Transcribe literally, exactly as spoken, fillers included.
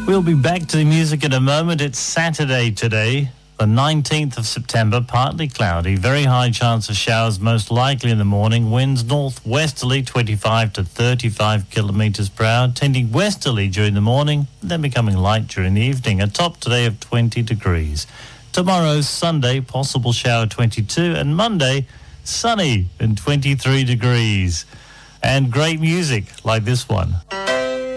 We'll be back to the music in a moment. It's Saturday today, the nineteenth of September, partly cloudy, very high chance of showers, most likely in the morning. Winds northwesterly, twenty-five to thirty-five kilometres per hour, tending westerly during the morning, then becoming light during the evening. A top today of twenty degrees. Tomorrow's Sunday, possible shower twenty-two, and Monday, sunny and twenty-three degrees. And great music like this one.